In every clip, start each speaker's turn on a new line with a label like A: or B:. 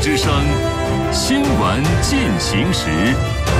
A: 之声，新闻进行时。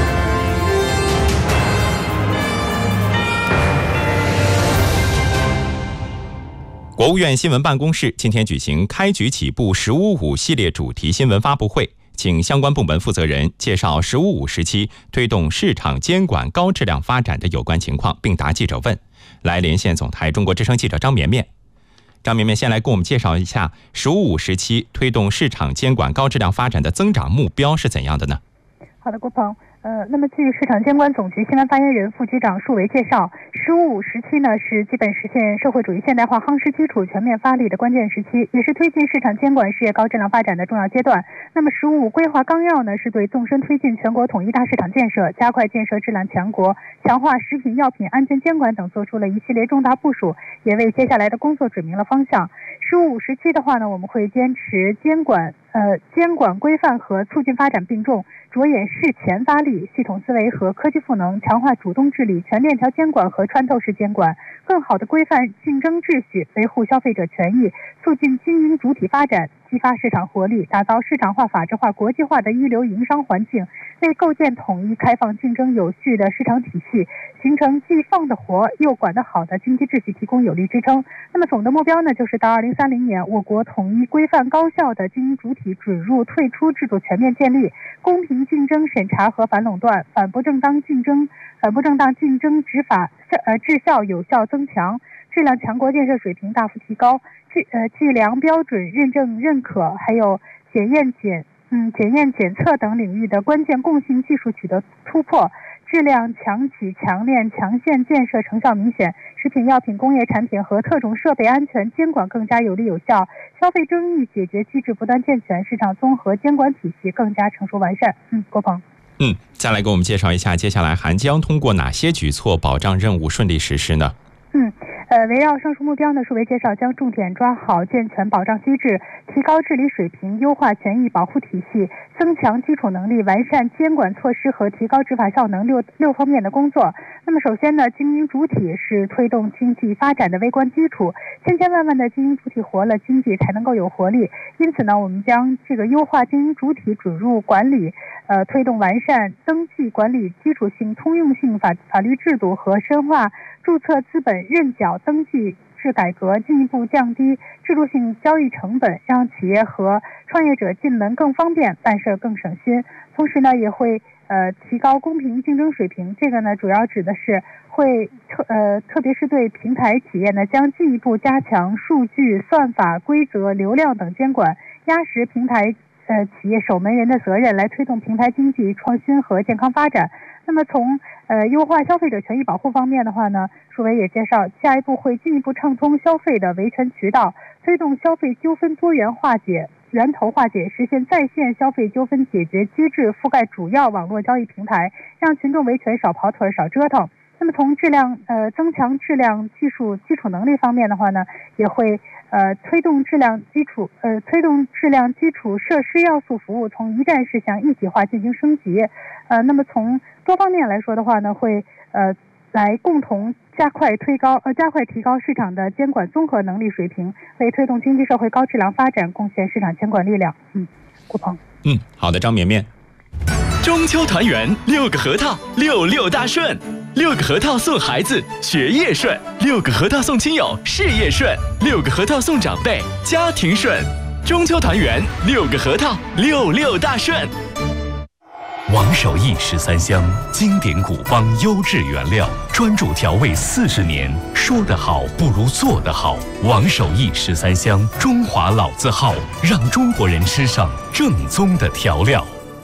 B: 国务院新闻办公室今天举行开局起步“15.5”系列主题新闻发布会，请相关部门负责人介绍“15.5”时期推动市场监管高质量发展的有关情况，并答记者问。来连线总台中国之声记者张绵绵。张绵绵先来给我们介绍一下“15.5”时期推动市场监管高质量发展的增长目标是怎样的呢？
C: 好的，郭鹏。那么据市场监管总局新闻发言人副局长束维介绍，“15.5”时期呢是基本实现社会主义现代化夯实基础全面发力的关键时期，也是推进市场监管事业高质量发展的重要阶段。那么“15.5”规划纲要呢是对纵深推进全国统一大市场建设，加快建设质量强国，强化食品药品安全监管等做出了一系列重大部署，也为接下来的工作指明了方向。“15.5”时期的话呢，我们会坚持监管规范和促进发展并重，着眼事前发力、系统思维和科技赋能，强化主动治理、全链条监管和穿透式监管，更好地规范竞争秩序，维护消费者权益，促进经营主体发展，激发市场活力，打造市场化、法治化、国际化的一流营商环境，为构建统一、开放、竞争有序的市场体系，形成既放得活又管得好的经济秩序提供有力支撑。那么总的目标呢，就是到2030年，我国统一、规范、高效的经营主体准入退出制度全面建立，公平竞争审查和反垄断、反不正当竞争执法质效有效增强，质量强国建设水平大幅提高，计量标准认证认可还有检验检测等领域的关键共性技术取得突破，质量强企强链强线建设成效明显，食品药品工业产品和特种设备安全监管更加有力有效，消费争议解决机制不断健全，市场综合监管体系更加成熟完善。郭鹏。
B: 再来给我们介绍一下接下来还将通过哪些举措保障任务顺利实施呢？
C: 围绕上述目标呢，束维介绍将重点抓好健全保障机制，提高治理水平，优化权益保护体系，增强基础能力，完善监管措施和提高执法效能六方面的工作。那么首先呢，经营主体是推动经济发展的微观基础，千千万万的经营主体活了，经济才能够有活力。因此呢，我们将优化经营主体准入管理，推动完善登记管理基础性通用性法律制度和深化注册资本认缴登记制改革，进一步降低制度性交易成本，让企业和创业者进门更方便，办事更省心。同时呢，也会提高公平竞争水平。这个呢，主要指的是会特别是对平台企业呢，将进一步加强数据、算法、规则、流量等监管，压实平台企业守门人的责任，来推动平台经济创新和健康发展。那么从优化消费者权益保护方面的话呢，束维也介绍，下一步会进一步畅通消费的维权渠道，推动消费纠纷多元化解、源头化解，实现在线消费纠纷解决机制覆盖主要网络交易平台，让群众维权少跑腿少折腾。那么从增强质量基础能力方面的话呢，也会推动质量基础设施要素服务从一站式向一体化进行升级。那么从多方面来说的话呢，会来共同加快提高市场的监管综合能力水平，为推动经济社会高质量发展贡献市场监管力量。郭鹏。
B: 好的，张绵绵。
D: 中秋团圆，6个核桃，66大顺，6个核桃送孩子学业顺，6个核桃送亲友事业顺，6个核桃送长辈家庭顺。中秋团圆，6个核桃，66大顺。
E: 王守义13香，经典古方优质原料，专注调味40年，说得好不如做得好。王守义13香，中华老字号，让中国人吃上正宗的调料。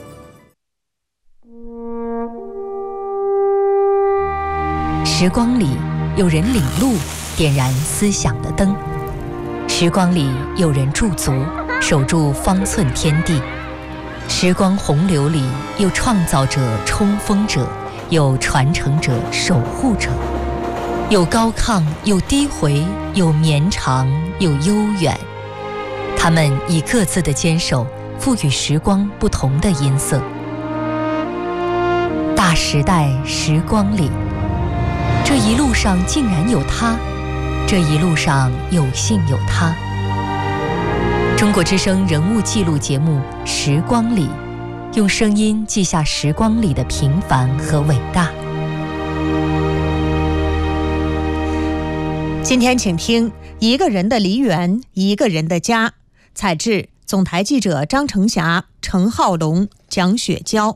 F: 时光里有人领路，点燃思想的灯；时光里有人驻足，守住方寸天地；时光洪流里有创造者、冲锋者，有传承者、守护者，有高亢，有低回，有绵长，有悠远。他们以各自的坚守，赋予时光不同的音色。大时代时光里，这一路上竟然有他，这一路上有幸有他。 中国之声人物记录节目《时光里》，用声音记下时光里的平凡和伟大。
G: 今天请听《一个人的梨园，一个人的家》，采制总台记者张成霞、程浩龙、蒋雪娇。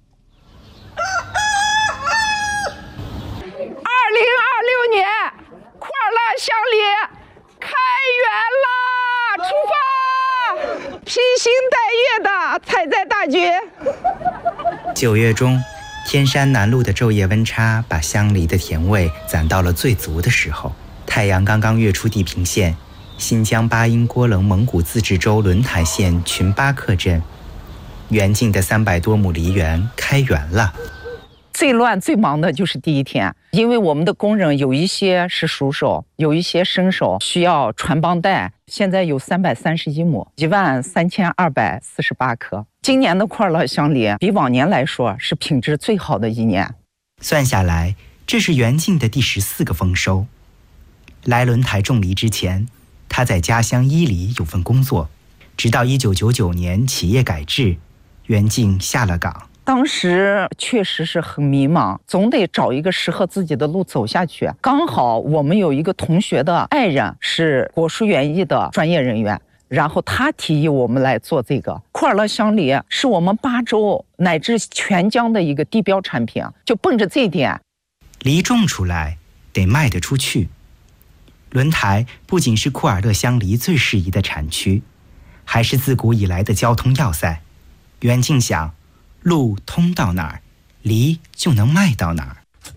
H: 2026年，快乐乡里开园啦！出发！披星戴月的采摘大军。
I: 9月中，天山南麓的昼夜温差把乡里的甜味攒到了最足的时候。太阳刚刚跃出地平线，新疆巴音郭楞蒙古自治州轮台县群巴克镇，园境的300多亩梨园开园了。
H: 最乱最忙的就是第一天，因为我们的工人有一些是熟手，有一些生手，需要传帮带。现在有331亩，13248棵。今年的快乐乡里比往年来说是品质最好的一年。
I: 算下来，这是园境的第14个丰收。来轮台种梨之前，他在家乡伊犁有份工作，直到1999年企业改制，园境下了岗。
H: 当时确实是很迷茫，总得找一个适合自己的路走下去。刚好我们有一个同学的爱人是果蔬园艺的专业人员，然后他提议我们来做这个快乐乡梨，是我们巴州乃至全疆的一个地标产品。就奔着这一点，
I: 梨种出来得卖得出去。轮台不仅是库尔勒乡梨最适宜的产区，还是自古以来的交通要塞。园境想，路通到哪儿，梨就能卖到哪儿。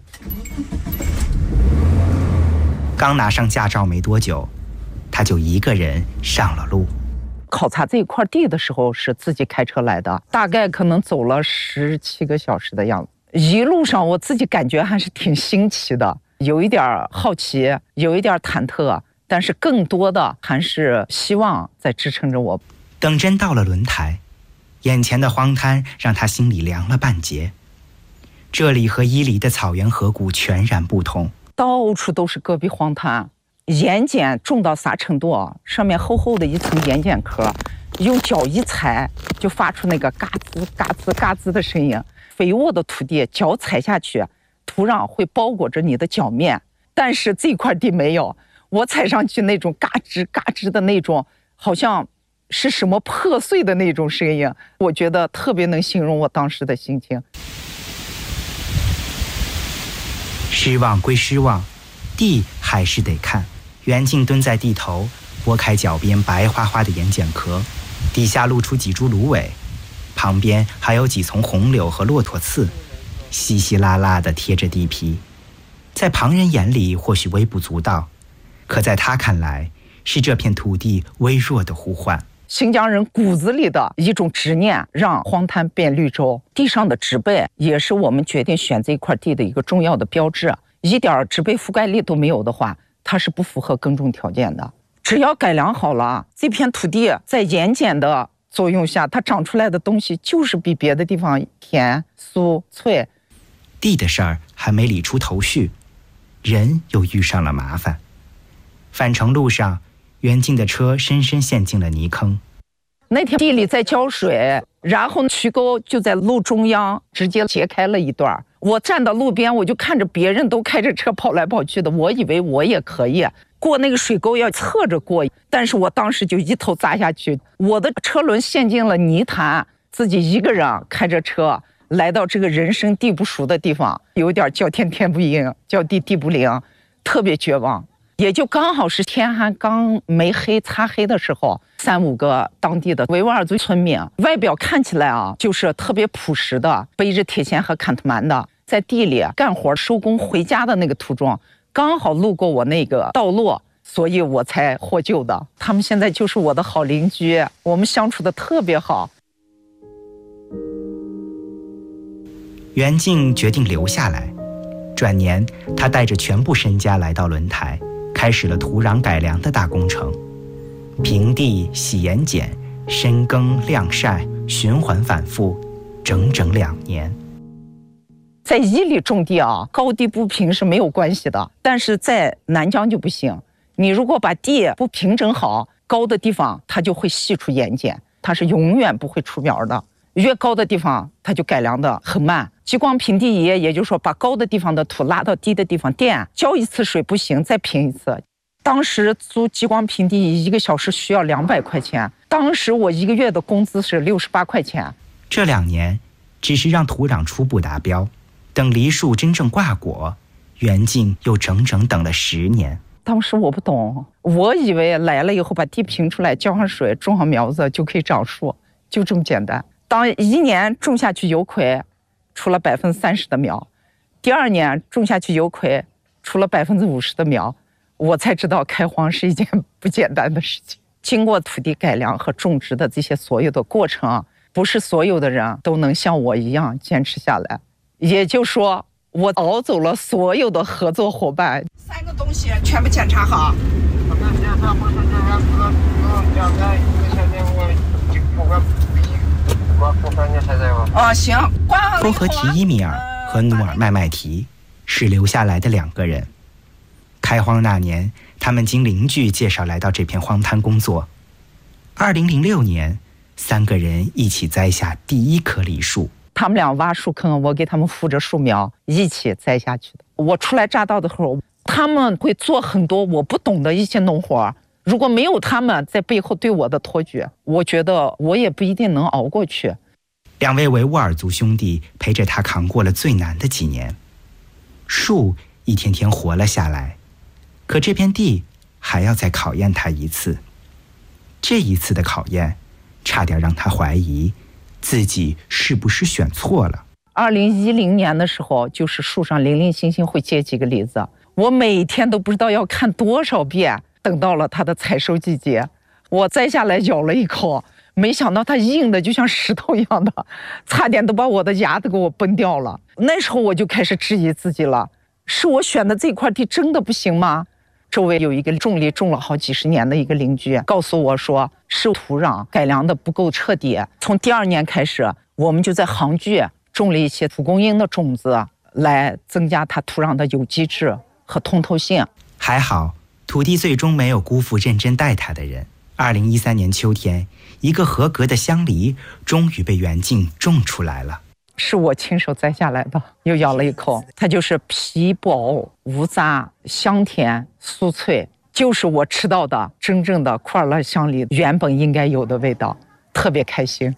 I: 刚拿上驾照没多久，他就一个人上了路。
H: 考察这一块地的时候是自己开车来的，大概可能走了17个小时的样子。一路上我自己感觉还是挺新奇的，有一点好奇，有一点忐忑，但是更多的还是希望在支撑着我。
I: 等真到了轮台，眼前的荒滩让他心里凉了半截。这里和伊犁的草原河谷全然不同，
H: 到处都是戈壁荒滩，盐碱重到啥程度啊？上面厚厚的一层盐碱壳，用脚一踩就发出那个嘎吱嘎吱嘎吱的声音。肥沃的土地，脚踩下去，土壤会包裹着你的脚面，但是这块地没有，我踩上去那种嘎吱嘎吱的那种，好像是什么破碎的那种声音，我觉得特别能形容我当时的心情。
I: 失望归失望，地还是得看。袁静蹲在地头，拨开脚边白花花的盐碱壳，底下露出几株芦苇，旁边还有几丛红柳和骆驼刺，稀稀拉拉地贴着地皮。在旁人眼里或许微不足道，可在他看来，是这片土地微弱的呼唤。
H: 新疆人骨子里的一种执念，让荒滩变绿洲。地上的植被也是我们决定选这块地的一个重要的标志。一点植被覆盖力都没有的话，它是不符合耕种条件的。只要改良好了，这片土地在盐碱的作用下，它长出来的东西就是比别的地方甜、酥、脆。
I: 地的事儿还没理出头绪，人又遇上了麻烦。返程路上，袁静的车深深陷进了泥坑。
H: 那天地里在浇水，然后渠沟就在路中央直接截开了一段。我站到路边，我就看着别人都开着车跑来跑去的，我以为我也可以过那个水沟，要侧着过，但是我当时就一头扎下去，我的车轮陷进了泥潭，自己一个人开着车来到这个人生地不熟的地方，有点叫天天不应，叫地地不灵，特别绝望。也就刚好是天还刚没黑擦黑的时候，3、5个当地的维吾尔族村民，外表看起来就是特别朴实的，背着铁锨和坎特曼的，在地里干活收工回家的那个途中，刚好路过我那个道路，所以我才获救的。他们现在就是我的好邻居，我们相处的特别好。
I: 袁静决定留下来，转年他带着全部身家来到轮台，开始了土壤改良的大工程。平地、洗盐碱、深耕、晾晒，循环反复，整整2年。
H: 在伊犁种地高低不平是没有关系的，但是在南疆就不行。你如果把地不平整好， 高的地方它就会细出眼睑，它是永远不会出苗的。越高的地方它就改良的很慢。激光平地仪，也就是说把高的地方的土拉到低的地方垫，浇一次水不行，再平一次。当时租激光平地仪1个小时需要200块钱，当时我1个月的工资是68块钱。
I: 这2年只是让土壤初步达标，等梨树真正挂果，袁静又整整等了10年。
H: 当时我不懂，我以为来了以后把地平出来，浇上水，种上苗子就可以长树，就这么简单。当1年种下去有葵，出了30%的苗，第2年种下去有葵，出了50%的苗，我才知道开荒是一件不简单的事情。经过土地改良和种植的这些所有的过程，不是所有的人都能像我一样坚持下来。也就是说，我熬走了所有的合作伙伴。3个东西全部检查好。行。
I: 托合提伊米尔和努尔麦麦提是留下来的2个人。开荒那年，他们经邻居介绍来到这片荒滩工作。2006年，3个人一起栽下第1棵梨树。
H: 他们俩挖树坑，我给他们扶着树苗一起栽下去的。我初来乍到的时候，他们会做很多我不懂的一些农活，如果没有他们在背后对我的托举，我觉得我也不一定能熬过去。
I: 2位维吾尔族兄弟陪着他扛过了最难的几年，树一天天活了下来，可这片地还要再考验他一次。这一次的考验，差点让他怀疑自己是不是选错了。
H: 2010年的时候，就是树上零零星星会结几个梨子，我每天都不知道要看多少遍。等到了它的采收季节，我摘下来咬了一口，没想到它硬的就像石头一样的，差点都把我的牙都给我崩掉了。那时候我就开始质疑自己了，是我选的这块地真的不行吗？周围有一个种梨种了好几十年的一个邻居告诉我说，是土壤改良的不够彻底。从第2年开始，我们就在杭居种了一些蒲公英的种子，来增加它土壤的有机质和通透性。
I: 还好土地最终没有辜负认真待他的人。2013年秋天，一个合格的香梨终于被袁静种出来了。
H: 是我亲手摘下来的，又咬了一口，它就是皮薄无渣，香甜酥脆，就是我吃到的真正的库尔勒香梨原本应该有的味道，特别开心。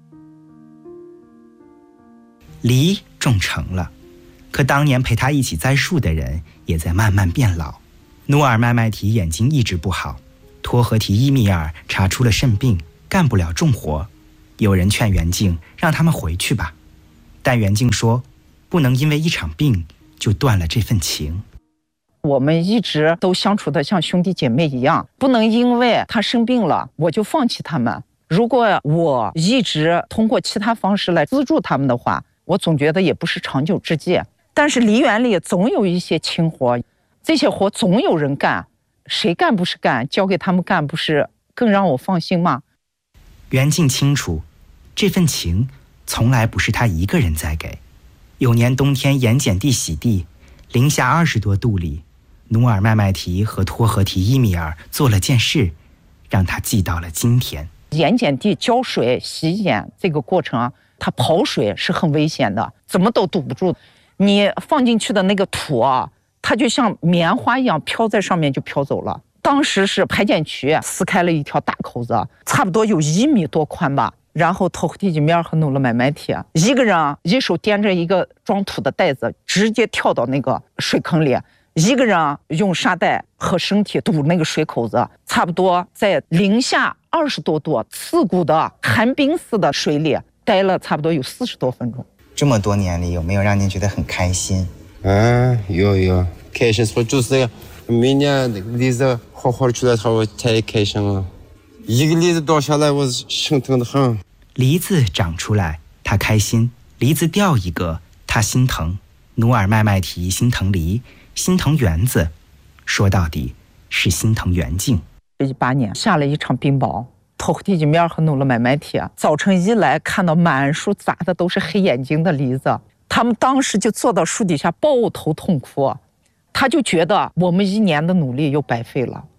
I: 梨种成了，可当年陪他一起栽树的人也在慢慢变老。努尔麦麦提眼睛一直不好，托合提伊米尔查出了肾病，干不了重活。有人劝袁静让他们回去吧，但袁静说不能因为一场病就断了这份情。
H: 我们一直都相处的像兄弟姐妹一样，不能因为他生病了我就放弃他们。如果我一直通过其他方式来资助他们的话，我总觉得也不是长久之计。但是梨园里总有一些轻活，这些活总有人干，谁干不是干，交给他们干不是更让我放心吗？
I: 袁静清楚，这份情从来不是他一个人在给。有年冬天盐碱地洗地，零下20多度里，努尔麦麦提和托合提伊米尔做了件事，让他记到了今天。
H: 盐碱地浇水洗碱这个过程，它跑水是很危险的，怎么都堵不住。你放进去的那个土啊，它就像棉花一样飘在上面就飘走了。当时是排碱渠撕开了一条大口子，差不多有1米多宽吧。然后托合提伊米尔和努尔麦麦提一个人一手掂着一个装土的袋子，直接跳到那个水坑里，一个人用沙袋和身体堵那个水口子，差不多在零下20多度刺骨的寒冰似的水里待了差不多有40多分钟。
I: 这么多年里，有没有让您觉得很开心？
J: 有，开心说就是每年梨子好好出来，我太开心了。一个梨子掉下来，我心疼得很。
I: 梨子长出来，他开心；梨子掉一个，他心疼。努尔麦麦提心疼梨，心疼园子，说到底是心疼袁静。
H: 18年下了一场冰雹，托合提伊米尔和努尔麦麦提早晨一来看到满树砸的都是黑眼睛的梨子，他们当时就坐到树底下抱头痛哭，他就觉得我们1年的努力又白费了。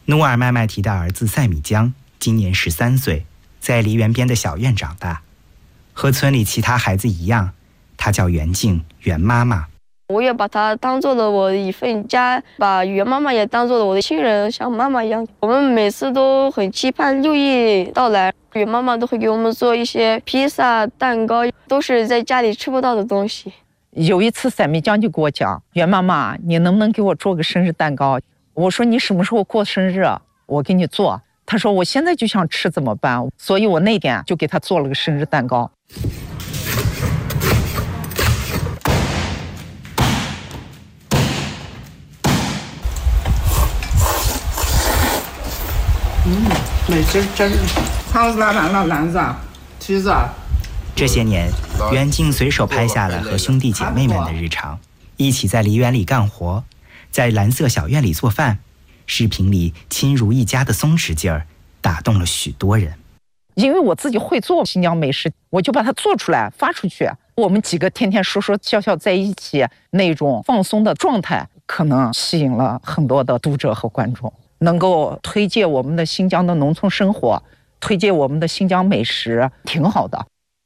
I: 努尔麦麦提的儿子赛米江今年13岁，在梨园边的小院长大。和村里其他孩子一样，他叫袁静，袁妈妈。
K: 我也把她当做了我的一份家，把袁妈妈也当做了我的亲人，像妈妈一样。我们每次都很期盼6月到来，袁妈妈都会给我们做一些披萨、蛋糕，都是在家里吃不到的东西。
H: 有一次赛米江就跟我讲，袁妈妈，你能不能给我做个生日蛋糕？我说你什么时候过生日，我给你做。他说我现在就想吃怎么办？所以我那天就给他做了个生日蛋糕。
L: 没汁汁，汤是拉完了，篮子、梯子。
I: 这些年，袁静随手拍下了和兄弟姐妹们的日常，一起在梨园里干活，在蓝色小院里做饭。视频里亲如一家的松弛劲儿，打动了许多人。
H: 因为我自己会做新疆美食，我就把它做出来发出去。我们几个天天说说笑笑在一起，那种放松的状态，可能吸引了很多的读者和观众。能够推荐我们的新疆的农村生活，推荐我们的新疆美食，挺好的。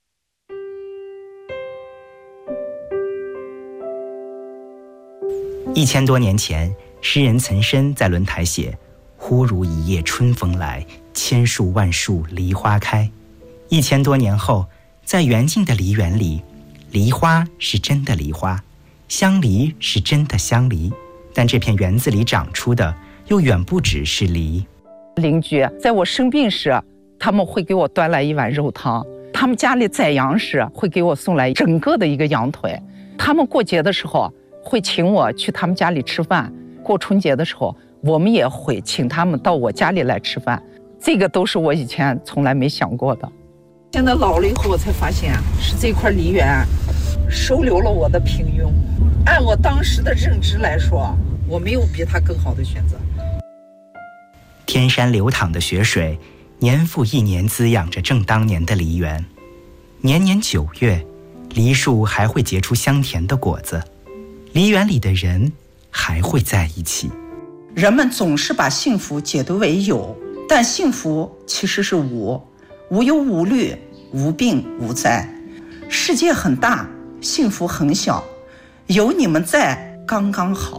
I: 1000多年前，诗人岑参在轮台写：“忽如一夜春风来，千树万树梨花开。”1000多年后，在袁静的梨园里，梨花是真的梨花，香梨是真的香梨，但这片园子里长出的又远不只是梨。
H: 邻居在我生病时，他们会给我端来一碗肉汤；他们家里宰羊时，会给我送来整个的一个羊腿；他们过节的时候会请我去他们家里吃饭；过春节的时候，我们也会请他们到我家里来吃饭。这个都是我以前从来没想过的。现在老了以后，我才发现是这块梨园收留了我的平庸。按我当时的认知来说，我没有比他更好的选择。
I: 天山流淌的雪水，年复一年滋养着正当年的梨园。年年9月，梨树还会结出香甜的果子，梨园里的人还会在一起。
M: 人们总是把幸福解读为有，但幸福其实是无，无忧无虑，无病无灾。世界很大，幸福很小，有你们在刚刚好。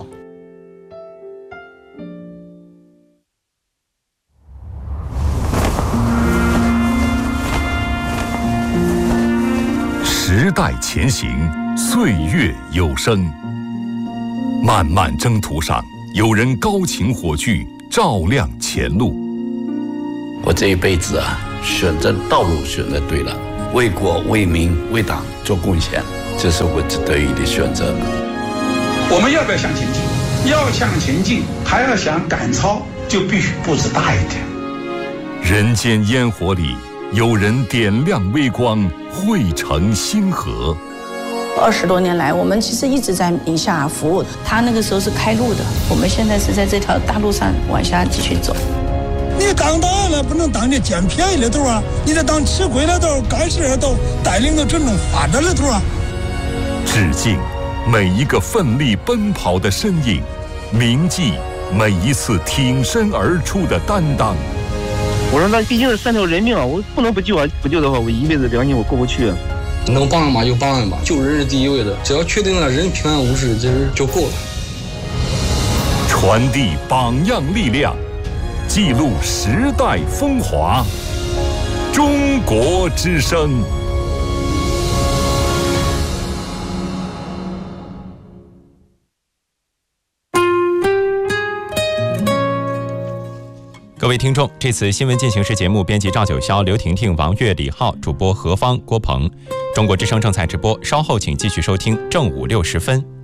A: 时代前行，岁月有声。漫漫征途上，有人高擎火炬，照亮前路。
N: 我这一辈子选择道路选择对了，为国为民为党做贡献，这是我值得的选择。
O: 我们要不要向前进？要向前进，还要想赶超，就必须步子大一点。
A: 人间烟火里，有人点亮微光，汇成星河。
P: 20多年来，我们其实一直在宁夏服务。他那个时候是开路的，我们现在是在这条大路上往下继续走。
Q: 你当导演了，不能当这捡便宜的头啊！你得当吃亏的头、干事的头，带领着真正发展的头啊！
A: 致敬每一个奋力奔跑的身影，铭记每一次挺身而出的担当。
R: 我说那毕竟是3条人命啊，我不能不救啊！不救的话，我一辈子良心我过不去啊。
S: 能帮嘛就帮嘛，救人是第一位的，只要确定了人平安无事，这就够了。
A: 传递榜样力量，记录时代风华。中国之声。
B: 各位听众，这次新闻进行时节目编辑赵九霄、刘婷婷、王悦、李浩，主播何芳、郭鹏。中国之声正在直播，稍后请继续收听正午6时分。